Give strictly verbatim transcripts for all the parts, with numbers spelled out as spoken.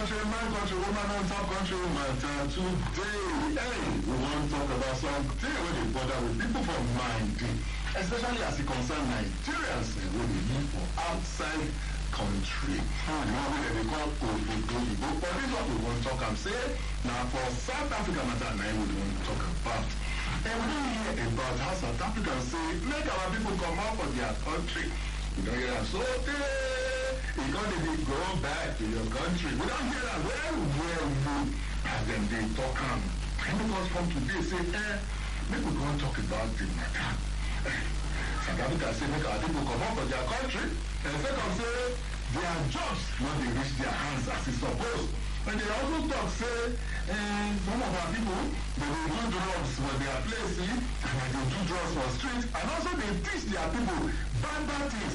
country, man, country, woman, on top country, matter today. Hey, we want to talk about something when they bother with people from mind, especially as it concerns Nigerians when they live for outside country. Hmm. You know what they call Obodo. But this is what we want to talk and say. Now for South Africa matter, now we want to talk about. And we don't hear about how South Africans say, make our people come out for their country. We don't hear that. So they, you're going to go back to your country. We don't hear that. Well, well, no. And then they talk on. And because from today, say, eh, maybe we're going to talk about the matter. South Africa say, make our people come out for their country. And second, say, their jobs, not they reach their hands as it's supposed. And they also talk, say, eh, some of our people, they will do drugs for their places, and they do drugs for streets, and also they teach their people bad, bad things.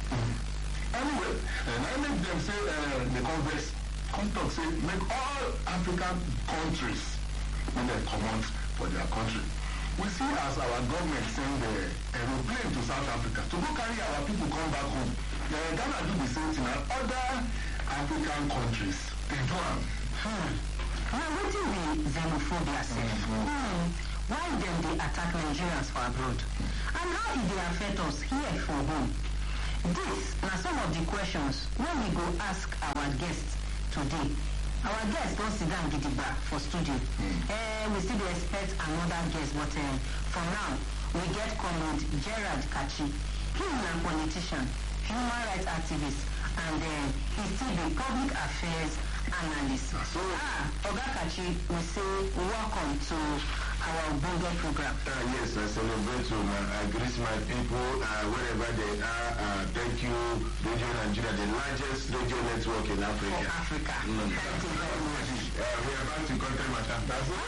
Anyway, and I make them say, uh, the Congress, come talk, say, make all African countries, when they come out for their country. We see as our government send the aeroplane to South Africa to go carry our people come back home. Uh, Ghana do the same thing, and other African countries, they do am. Hmm. Now, what do we xenophobia say? Mm-hmm. Hmm. Why then they attack Nigerians for abroad? And how did they affect us here for home? These are some of the questions when we go ask our guests today. Our guests don't sit down gidigba for studio. Mm. Uh, we still expect another guest, but uh, for now, we get Comrade Gerald Kachi. He's a politician, human rights activist, and uh, he's still the public affairs analyst. So, ah, Oga Kachi, we say welcome to our Bongo program. Uh, yes, I celebrate you. Uh, I greet my people uh, wherever they are. Uh, thank you, Radio Nigeria, the largest radio network in Africa. For Africa. Mm. Thank you very much. Uh, we are back to country matter. That's it.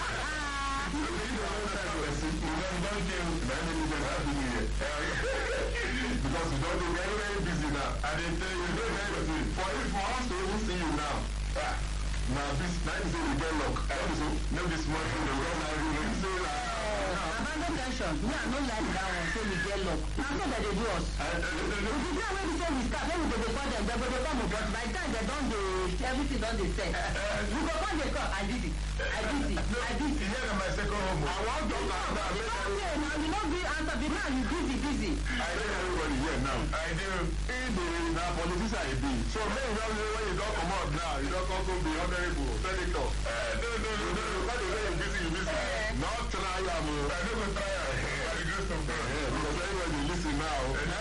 Because we don't be very, very busy now. And they tell you, very, very busy. For, for us to even see you now, ah, now this night is we get luck. I also know this morning the girl now you say that. Abandon tension. Me, I don't like that one. Say we get luck. Now so that they do us. If you go when we say we start, when we go they call them, they go they come, but by the time they don't they everything don't they say. We go come they call. I did it. I did it. I did it. Here my second home. I want to talk about it. Okay, now you don't be answer. But now you busy, busy. I know everybody here now. I do. In the now politician I be. So men don't know when you don't come out now. You don't come to be honorable senator. No, no, no, no. Why do you busy? You busy? Not try am. I never try am. By the grace of God. Because everybody listen now.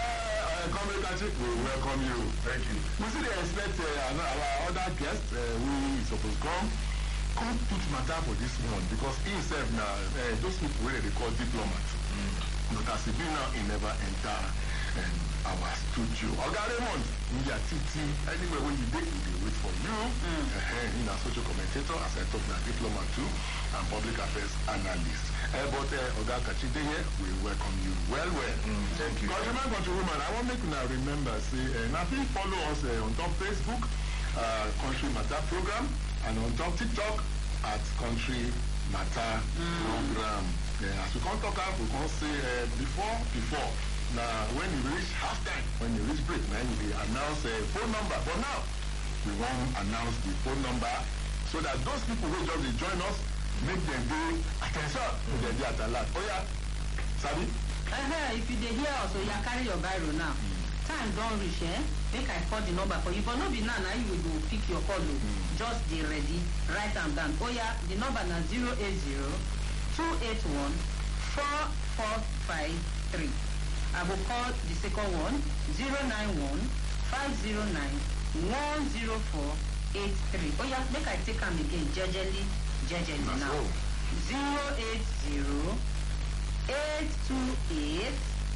Comrade Kachi, we welcome you. Thank you. We still expect uh, our other guests. Uh, we supposed to come. Come put matter for this one because he himself now, uh, those people where they call diplomats. Mm. But as he be now, he never enter um, our studio. Oga Raymond, India T T, anywhere when you did, we wait for you. Mm. Uh, in a social commentator, as I talk now, diplomat too, and public affairs analyst. Uh, but uh, Oga Kachi here, we welcome you well, well. Mm, thank you. Countryman, countrywoman, I want to make you now remember, say, uh, now please follow us uh, on top Facebook, uh, Country Matter program, and on top TikTok at Country Matter mm. program. Yeah, as we can't talk about, we can't say uh, before, before. Now, when you reach halftime, when you reach break, now you announce a uh, phone number. But now, we want to announce the phone number so that those people who just join us, make them do attention to the day at a lot. Oh yeah, Sabi? Uh-huh, if you dey hear us, so you carry your biro now. Mm. Time don't reach, eh? Make I call the number for you. But no be now, now you will go pick your call. Mm. Just be ready, write them down. Oh yeah, the number now zero eight zero two eight one four four five three. I will call the second one zero nine one five zero nine one zero four eight three. Oh yeah, make I take them again, jejely. Jejely now. zero eight zero eight two eight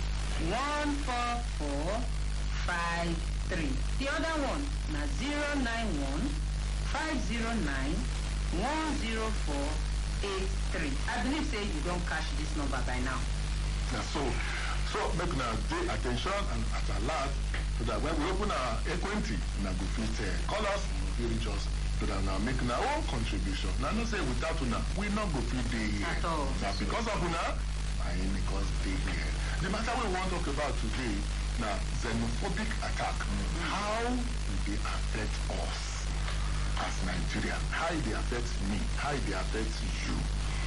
one four four five three. The other one now zero nine one five zero nine one zero four eight three. I believe say you don't catch this number by now. Yeah, so so make now pay attention and at a lot so that when we open our equity, now go fit uh, call us, we reach us. So that now make our own contribution. Now, not say without una, we not go through day here. At all. Now, because of una, I ain't because day here. The matter we want to talk about today, now, xenophobic attack. Mm-hmm. How will they affect us as Nigeria, how it dey affect me, how it dey affect you.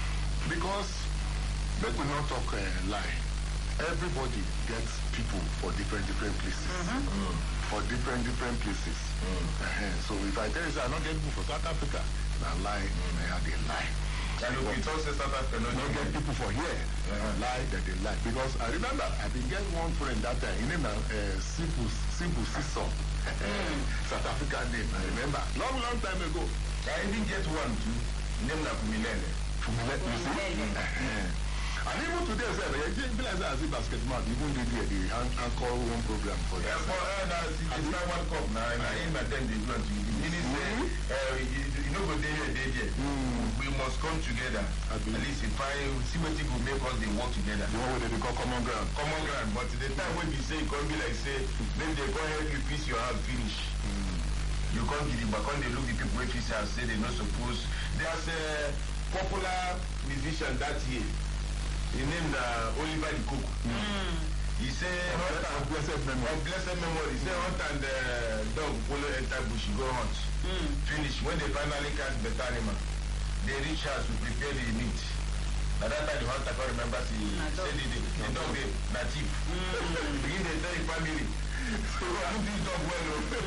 Because make we not talk uh, lie. Everybody gets people for different different places. Mm-hmm. Mm. For different different places. Mm. Uh-huh. So if I tell you say I don't get people for South Africa, na lie, mm. I they lie. And if we talk say South Africa, no don't get people for here, uh-huh. lie that they lie. Because I remember I been get one friend that time. His name na uh, Simple Simple Siso. Mm. South African name. I remember long long time ago. I even get one too. Name na Fumilele. Fumilele. You see? Uh-huh. And even today, sir, it be like that as a basketball. Even the day they anchor one program for yeah, that. For uh, that, it's not one cup now. And I even attend the one to you. Meaning, say, uh, you, you know, go there, there, there. Mm. We must come together. At least if I see what will make us they work together. The one where they call common ground. Common ground. But the time when we say, it can't be like say, then they go help you piece your house finish. Mm. You can't get it back on. They look the people where piece house say they're not supposed. There's a popular musician that year. He named uh, Oliver the Cook. Mm. He said, of blessed memory. Of blessed memory. He said, hunt and the uh, dog follow enter bush, go hunt. Mm. Finish. When they finally catch the animal, they reach house to prepare the meat. At that time, the hunter can't remember, he said the, the, the dog, the native. Mm. Begin to tell the family. So, look this dog well.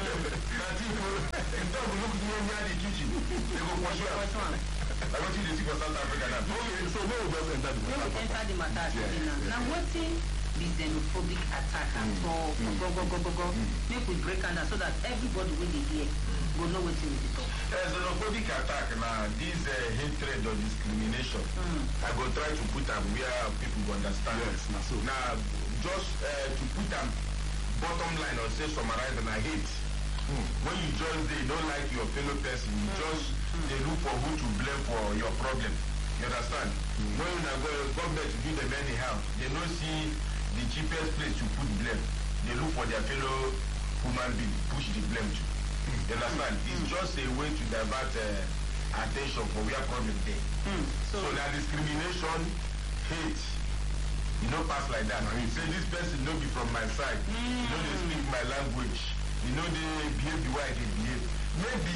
Native, the dog look near the kitchen. They go push you. I want you to see for South Africa now. Okay, so no one just enter the matter. No enter the matter. Yeah, yeah. Now, what is the xenophobic attack at all? Mm. Go, go, go, go, go. Mm. Make we break under so that everybody will hear. Mm. Go know what you will talk. Uh, xenophobic attack now, this uh, hatred or discrimination, mm. I go try to put them where people will understand. Yes, now, so. now just uh, to put them bottom line or say summarize and I hate. Mm. When you just they don't like your fellow person, you mm. just mm. they look for who to blame for your problem. You understand? Mm. When you go government to do them anyhow, they don't see the cheapest place to put blame. They look for their fellow human being, push the blame to. Mm. You understand? Mm. It's just a way to divert uh, attention for where problem there. Mm. So, so that discrimination, hate, you know pass like that. Mm. You say this person no be from my side, mm. you know they speak my language. You know they behave the way they behave. Maybe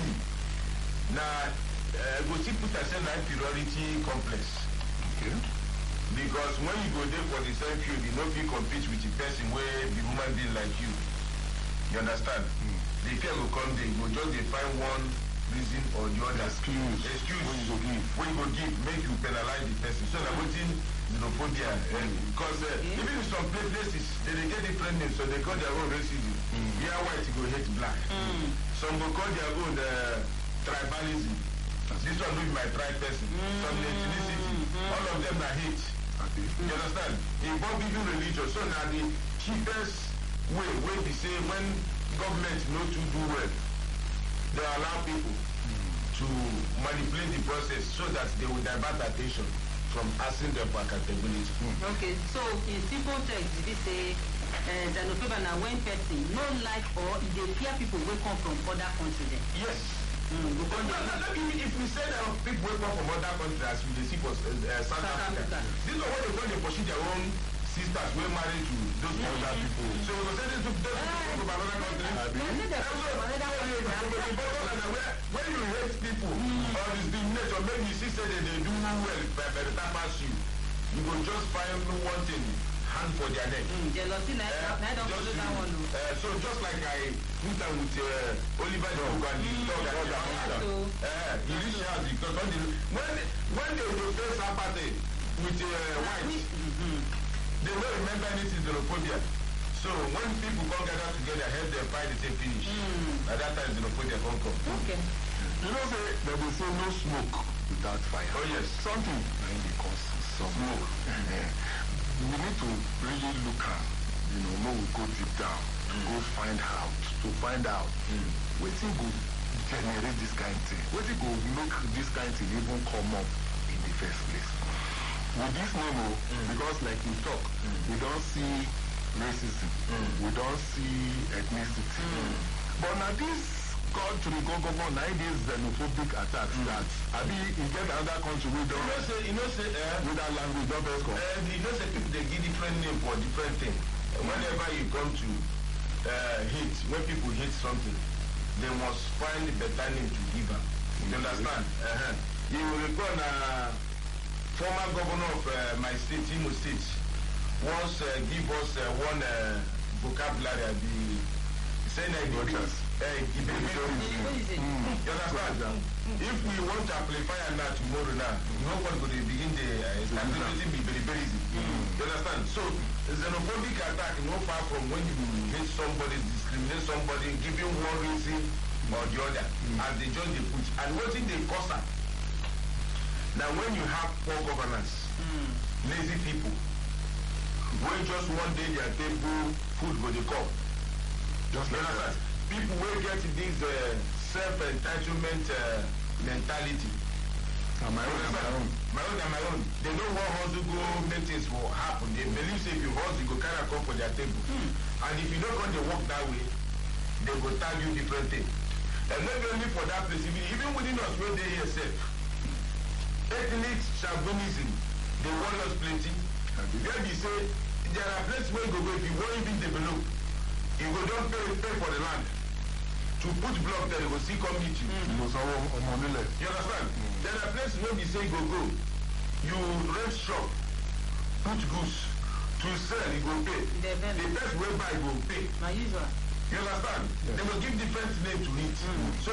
now uh, go see put yourself in inferiority complex. Okay. Because when you go there for the same field, you know you compete with the person where the human being like you. You understand? Mm. The fear will come there, you go just they find one reason or the other. Excuse. Excuse. When you go give. When you go give, make you penalize the person. So that waiting xenophobia. Mm. Because uh, mm. even in some places, they, they get different names, so they call their own racism. Mm. Yeah, white go hate black. Mm. Some go call their own uh, tribalism. This one will be my tribe person. Mm. Some ethnicity. Mm. All of them are hate. Okay. You understand? Involve even religion. So now the cheapest way, way we say when government not to do well, they allow people mm. to manipulate the process so that they will divert attention from asking them for accountability. Mm. Okay, so in simple text, we say uh, xenophobia now when person no like or they fear people will come from other countries. Yes. Mm, because no, no, no, if we say that people will come from other countries as we see for uh, South, South Africa, Africa, these are what they when they pursue their own sisters who are married to those mm-hmm. other people. So we say this to those people from another country. When you hate people mm. or discriminate or maybe you see say that they do well by the time pass you, you will just find one thing. Hand for their neck. Mm, jealousy, uh, I don't follow that one. Uh, so just like I put them with uh, Oliver the Cook and the dog and the hunter. Uh, he reached out because when they, when, when they will face apartheid with uh, white, mm-hmm. they don't remember anything xenophobia. So when people come gather together, help them fight the same finish. Mm. At that time, xenophobia come come. Okay. You know, say, they will say no smoke without fire. Oh yes. Something when they cause some smoke. We need to really look at, you know, when we go deep down, mm. go find out, to find out, mm. what thing will generate this kind of thing, what thing will make this kind of thing even come up in the first place. With this memo, mm. because like we talk, mm. we don't see racism, mm. we don't see ethnicity, mm. but now this country go go go nine days xenophobic attacks mm. that I mean you get another country we don't you know say you know say uh, with that language don't best come. Uh, you know say people they give different name for different thing. Mm. Whenever you come to uh, hate, when people hate something, they must find a better name to give them. You understand? Uh-huh. You will recall uh, former governor of uh, my state, Imo State, once uh, give us uh, one uh, vocabulary. The saying that the you understand? If we want to amplify now tomorrow now, nobody will begin the uh, stability be very very easy. You understand? So xenophobic attack no far from when you hate somebody, discriminate somebody, give you one reason or the other, mm. as they just they put. And what thing they cause that? Now when you have poor governance, mm. lazy people, when just one day their table food go they come. Just like that. People will get this uh, self-entitlement uh, mentality. And my own, my own. My own and my own. They don't want hustle go make things will happen. They believe say if you hustle, you go carry a cup for their table. Mm. And if you don't want to work that way, they go tell you different things. And not only for that place, even within us where they here said, ethnic chauvinism, they want us plenty. Where they say, there are places where you go, if you want even develop, you go don't pay, pay for the land. To put block there, they will still come meet you. Mm. You understand? Mm. There are places where we say go go. You rent shop, put goods, to sell, you go pay. The best way buy, you go pay. My usual. You understand? Yes. They will give different name to it. Mm. So